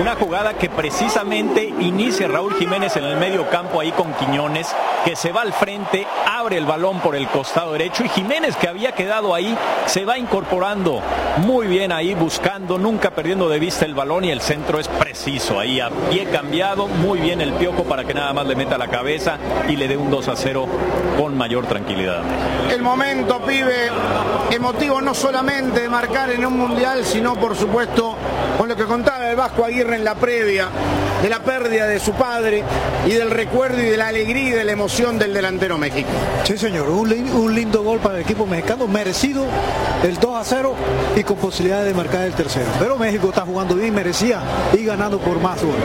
Una jugada que precisamente inicia Raúl Jiménez en el medio campo ahí con Quiñones, que se va al frente, abre el balón por el costado derecho y Jiménez, que había quedado ahí, se va incorporando muy bien ahí, buscando, nunca perdiendo de vista el balón, y el centro es preciso ahí, a pie cambiado, muy bien el Piojo para que nada más le meta la cabeza y le dé un 2-0 con mayor tranquilidad. El momento, pibe, emotivo no solamente de marcar en un mundial, sino por supuesto con lo que contaba el Vasco Aguirre en la previa, de la pérdida de su padre y del recuerdo y de la alegría y de la emoción del delantero mexicano. Sí, señor, un lindo gol para el equipo mexicano, merecido el 2-0 y con posibilidad de marcar el tercero. Pero México está jugando bien, merecía y ganando por más goles.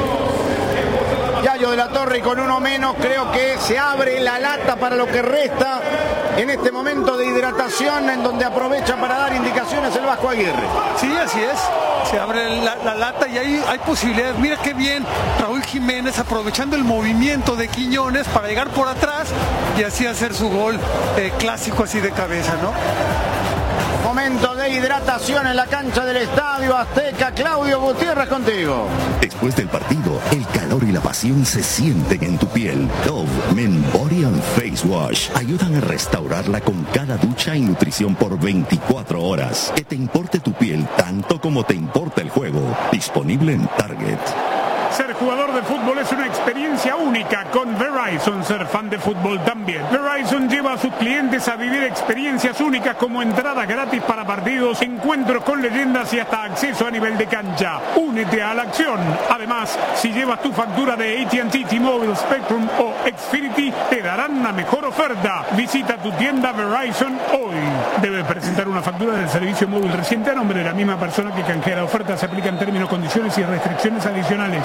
Yayo de la Torre, y con uno menos creo que se abre la lata para lo que resta en este momento de hidratación, en donde aprovecha para dar indicaciones el Vasco Aguirre. Sí, así es. Se abre la lata y ahí hay posibilidades. Mira qué bien Raúl Jiménez aprovechando el movimiento de Quiñones para llegar por atrás y así hacer su gol clásico así de cabeza, ¿no? Momento de hidratación en la cancha del Estadio Azteca. Claudio Gutiérrez, contigo. Después del partido, el calor y la pasión se sienten en tu piel. Dove Men Body and Face Wash ayudan a restaurarla con cada ducha y nutrición por 24 horas. Que te importe tu piel tanto como te importa el juego. Disponible en Target. Ser jugador de fútbol es una experiencia única con Verizon. Ser fan de fútbol también. Verizon lleva a sus clientes a vivir experiencias únicas como entradas gratis para partidos, encuentros con leyendas y hasta acceso a nivel de cancha. Únete a la acción. Además, si llevas tu factura de AT&T, T-Mobile, Spectrum o Xfinity, te darán una mejor oferta. Visita tu tienda Verizon hoy. Debe presentar una factura del servicio móvil reciente a nombre de la misma persona que canjea la oferta. Se aplican términos, condiciones y restricciones adicionales.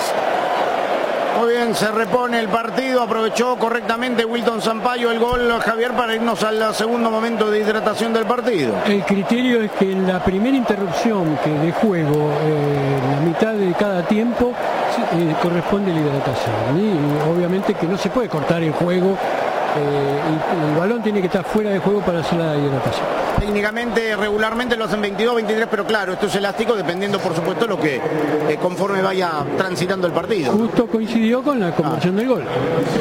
Muy bien, se repone el partido, aprovechó correctamente Wilton Sampaio el gol, Javier, para irnos al segundo momento de hidratación del partido. El criterio es que en la primera interrupción que de juego, en la mitad de cada tiempo, corresponde la hidratación. Y obviamente que no se puede cortar el juego, y el balón tiene que estar fuera de juego para hacer la hidratación. Técnicamente, regularmente lo hacen 22, 23, pero claro, esto es elástico dependiendo, por supuesto, lo que conforme vaya transitando el partido. Justo coincidió con la conversión del gol.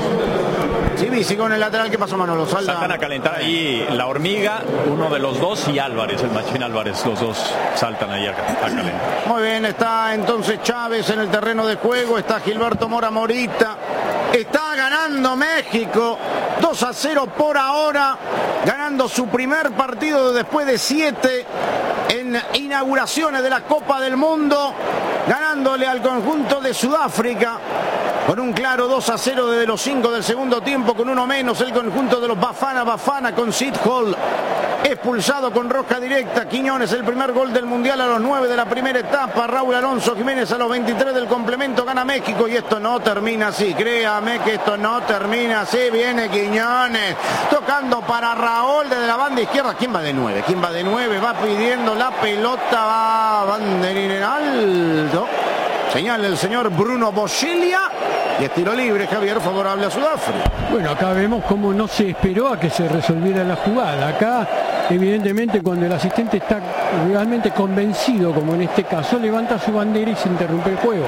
Sí, sigue con el lateral. ¿Qué pasó, Manolo? Saltan a calentar ahí la Hormiga, uno de los dos, y Álvarez, el Machín Álvarez, los dos saltan ahí a calentar. Muy bien, está entonces Chávez en el terreno de juego, está Gilberto Mora Morita, está ganando México 2-0 por ahora, ganando su primer partido después de 7 en inauguraciones de la Copa del Mundo, ganándole al conjunto de Sudáfrica con un claro 2-0 desde los 5 del segundo tiempo, con uno menos el conjunto de los Bafana con Sid Hall expulsado con roja directa. Quiñones, el primer gol del Mundial a los 9 de la primera etapa. Raúl Alonso Jiménez a los 23 del complemento, gana México, y esto no termina así, créame que esto no termina así. Viene Quiñones tocando para Raúl desde la banda izquierda. ¿Quién va de 9? ¿Quién va de 9? Va pidiendo la pelota, va banderín en alto. Señala el señor Bruno Boschilia y es tiro libre, Javier, favorable a Sudáfrica. Bueno, acá vemos cómo no se esperó a que se resolviera la jugada. Acá, evidentemente, cuando el asistente está realmente convencido, como en este caso, levanta su bandera y se interrumpe el juego.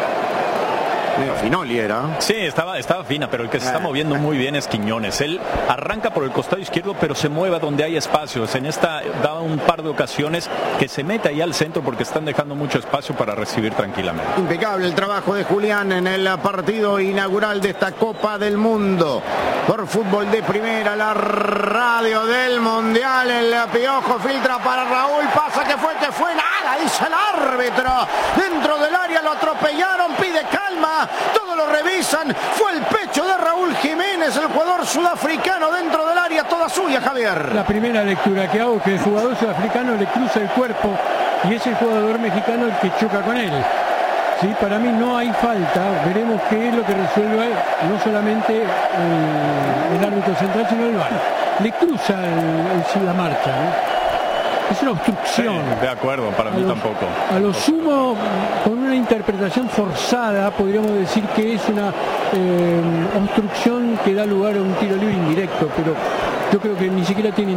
Medio Finoli era. Sí, estaba fina, pero el que se está moviendo muy bien es Quiñones. Él arranca por el costado izquierdo, pero se mueve donde hay espacios. En esta da un par de ocasiones que se mete ahí al centro porque están dejando mucho espacio para recibir tranquilamente. Impecable el trabajo de Julián en el partido inaugural de esta Copa del Mundo. Por Fútbol de Primera, la radio del Mundial. El Piojo filtra para Raúl, pasa que fue, nada, dice el árbitro. Dentro del área lo atropellaron, pide calma. Todos lo revisan, fue el pecho de Raúl Jiménez, el jugador sudafricano dentro del área, toda suya, Javier. La primera lectura que hago es que el jugador sudafricano le cruza el cuerpo y es el jugador mexicano el que choca con él. Sí, para mí no hay falta, veremos qué es lo que resuelve no solamente el árbitro central, sino el VAR. Le cruza la marcha, ¿no? Es una obstrucción. Sí, de acuerdo, para mí tampoco. A lo sumo, con una interpretación forzada, podríamos decir que es una obstrucción que da lugar a un tiro libre indirecto, pero yo creo que ni siquiera tiene